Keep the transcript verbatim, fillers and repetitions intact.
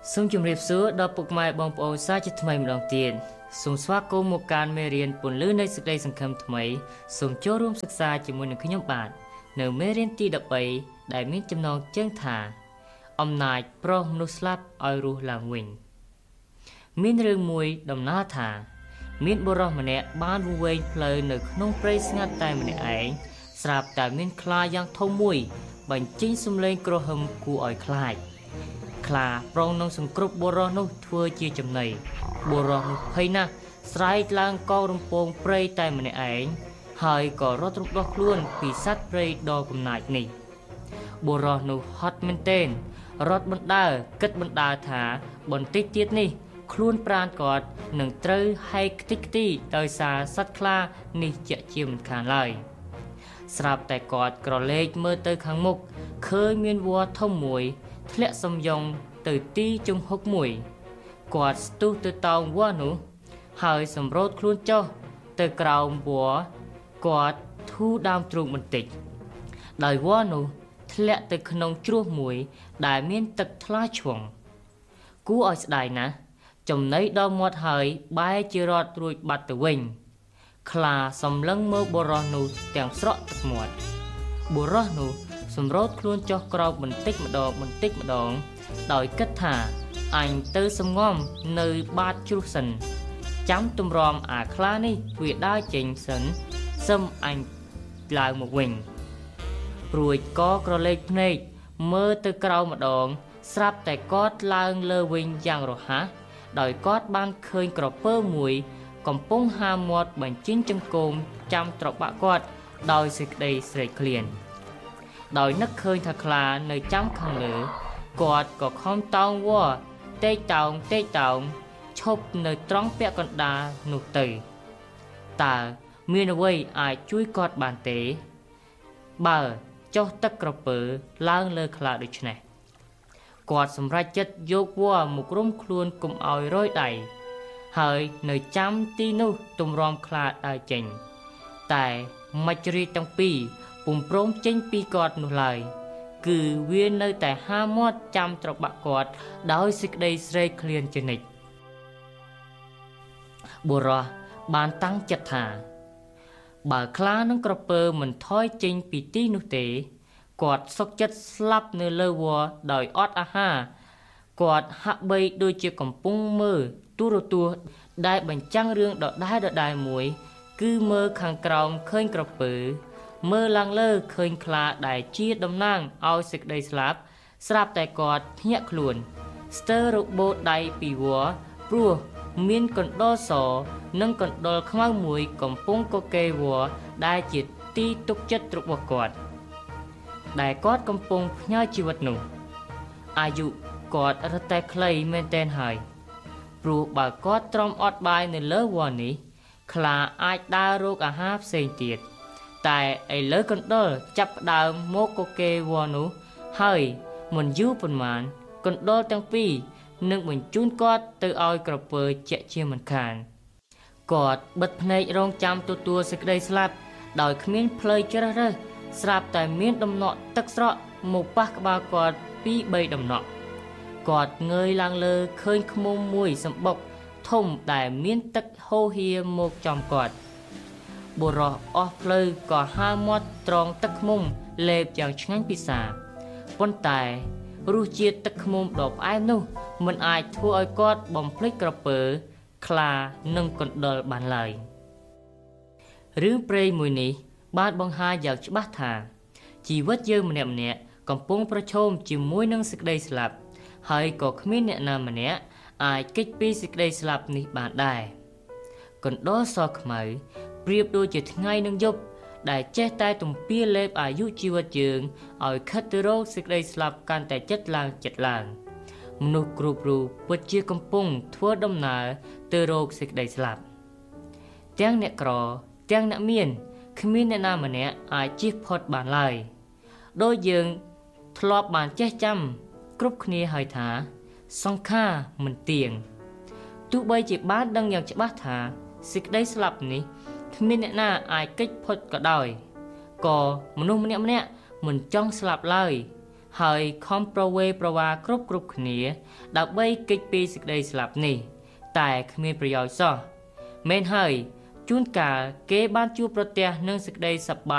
សូមជម្រាបសួរដល់ពុកម៉ែបងប្អូនសាជាថ្មីម្ដងទៀតសូមស្វាគមន៍មកកាន់មេរៀនពន្លឺនៃសេចក្តីសង្ឃឹមថ្មីសូមចូលរួមសិក្សាជាមួយនឹងខ្ញុំបាទនៅមេរៀនទី13ដែលមានចំណងជើងថាអំណាចប្រោសមនុស្សស្លាប់ឲ្យរស់ឡើងវិញមានរឿងមួយដំណើរថាមានបុរសម្នាក់បានវង្វេងផ្លូវនៅក្នុងព្រៃស្ងាត់តែម្នាក់ឯងស្រាប់តែមានខ្លាយ៉ាងធំមួយបញ្ចេញសំឡេងគ្រហឹមគួរឲ្យខ្លាចខ្លាប្រងនឹងសង្គ្រប់បុរសនោះធ្វើជាចំណីបុរសនោះភ័យណាស់ស្រែកឡើងកោររំពងព្រៃតែម្នាក់ឯងហើយក៏រត់រំដោះខ្លួនពីសត្វព្រៃដ៏កំណាចនេះបុរសនោះហត់មែនទែនរត់បណ្ដើរគិតបណ្ដើរថាបន្តិចទៀតនេះខ្លួនប្រាណគាត់នឹងត្រូវហែកខ្ទេចខ្ទីដោយសារសត្វខ្លានេះជាក់ជាមិនខានឡើយស្រាប់តែគាត់ក្រឡេកមើលទៅខាងមុខឃើញមានវល្លិធំមួយធ្លាក់សំយងទៅទីជង្ហុកមួយគាត់ស្ទុះទៅតោងវល្លិនោះហើយសម្រោតខ្លួនចុះទៅក្រោមវល្លិគាត់ធូរដើមទ្រូងបន្តិចដោយវល្លិនោះធ្លាក់ទៅក្នុងជ្រោះមួយដែលមានទឹកថ្លាឆ្វង់គួរឲ្យស្ដាយណាស់ចំណីដល់មាត់ហើយបែរជារត់រួចបាត់ទៅវិញខ្លាសម្លឹងមើលបុរសនោះទាំងស្រក់ទឹកមាត់បុរសនោះសម្រោតខ្លួនចុះក្រោមបន្តិចម្ដងបន្តិចម្ដងដោយគិតថាអញទៅសំងំនៅបាតជ្រោះសិនចាំទម្រាំអាខ្លានេះវាដើរចេញសិនសឹមអញឡើងមកវិញរួចក៏ក្រឡេកភ្នែកមើលទៅក្រោមម្ដងស្រាប់តែគាត់ឡើងលើវិញយ៉ាងរហ័សដោយគាត់បានឃើញក្រពើមួយកំពុងហាមាត់បញ្ចេញចង្កូមចាំត្របាក់គាត់ដោយសេចក្តីស្រេកឃ្លានដោយនឹកឃើញថាខ្លានៅចាំខាងលើគាត់ក៏ខំតោងវល្លិតេកតោងតេកតោងឈប់នៅត្រង់ពាក់កណ្ដាលនោះទៅតើមានអ្វីអាចជួយគាត់បានទេបើចុះទឹកក្រពើឡើងលើខ្លាដូច្នេះគាត់សម្រេចចិត្តយកវល្លិមករុំខ្លួនកុំឲ្យរយដៃហើយនៅចាំទីនោះទម្រាំខ្លាដើរចេញតែមច្ចរីទាំងពីរពុំព្រមចេញពីគាត់នោះឡើយគឺវានៅតែហាមាត់ចាំត្របាក់គាត់ដោយសេចក្តីស្រេកឃ្លានជានិច្ចបុរសបានតាំងចិត្តថាបើខ្លានឹងក្រពើមិនថយចេញពីទីនោះទេគាត់សុខចិត្តស្លាប់នៅលើវល្លិដោយអត់អាហារគាត់ហាក់បីដូចជាកំពុងមើលទូរទស្សន៍ដែលបញ្ចាំងរឿងដដែលដដែលមួយគឺមើលខាងក្រោមឃើញក្រពើមើលឡើងលើឃើញខ្លាដែលជាតំណាងឲ្យសេចក្តីស្លាប់ស្រាប់តែគាត់ភ្ញាក់ខ្លួនស្ទើររបូតដៃពីវល្លិព្រោះមានកណ្ដុរសនិងកណ្ដុរខ្មៅមួយកំពុងកកេរវល្លិដែលជាទីទុកចិត្តរបស់គាត់ដែលគាត់កំពុងផ្ញើជីវិតនោះអាយុគាត់រត់តែខ្លីមែនទែនហើយព្រោះបើគាត់ទ្រាំអត់បាយនៅលើវល្លិនេះខ្លាអាចដើររកអាហារផ្សេងទៀតតែឥឡូវកណ្ដុរចាប់ផ្ដើមមកកកេរវល្លិនោះហើយមិនយូរប៉ុន្មានកណ្ដុរទាំងពីរនឹងបញ្ជូនគាត់ទៅឲ្យក្រពើជាក់ជាមិនខានគាត់បិទភ្នែករងចាំទទួលសេចក្តីស្លាប់ដោយគ្មានផ្លូវជ្រើសរើសស្រាប់តែមានដំណក់ទឹកស្រក់មកប៉ះក្បាលគាត់ពីរបីដំណក់គាត់ងើយឡើងលើឃើញឃ្មុំមួយសម្បុកធំដែលមានទឹកហូរហៀរមកចំគាត់បុរសអស់ផ្លូវក៏ហើរមាត់ត្រង់ទឹកឃ្មុំលេបយ៉ាងឆ្ងាញ់ពិសាប៉ុន្តែរសជាតិទឹកឃ្មុំដ៏ផ្អែមនោះមិនអាចធ្វើឲ្យគាត់បំភ្លេចក្រពើខ្លានិងកណ្ដុរបានឡើយរឿងព្រេងមួយនេះបានបង្ហាញយ៉ាងច្បាស់ថាជីវិតយើងម្នាក់ម្នាក់កំពុងប្រឈមជាមួយនឹងសេចក្តីស្លាប់ហើយក៏គ្មានអ្នកណាម្នាក់អាចគេចពីសេចក្តីស្លាប់នេះបានដែរកណ្ដុរសខ្មៅប្រៀបដូចជាថ្ងៃនិងយប់ដែលចេះតែទំពាលេបអាយុជីវិតយើងឲ្យខិតទៅរកសេចក្តីស្លាប់កាន់តែជិតឡើងជិតឡើងមនុស្សគ្រប់រូបពិតជាកំពុងធ្វើដំណើរទៅរកសេចក្តីស្លាប់ទាំងអ្នកក្រទាំងអ្នកមានគ្មានអ្នកណាម្នាក់អាចជៀសផុតបានឡើយដោយយើងធ្លាប់បានចេះចាំគ្រប់គ្នាហើយថាសង្ខារមិនទៀងទោះបីជាបានដឹងយ៉ាងច្បាស់ថាសេចក្តីស្លាប់នេះគ្មានអ្នកណាអាចគេចផុតក៏ដោយក៏មនុស្សម្នាក់ម្នាក់មិនចង់ស្លាប់ឡើយហើយខំប្រវេប្រវាគ្រប់គ្រប់គ្នាដើម្បីគេចពីសេចក្តីស្លាប់នេះតែគ្មានប្រយោជន៍សោះមែនហើយជួនកាលគេបានជួបប្រទះនឹងសេចក្តីសប្បាយ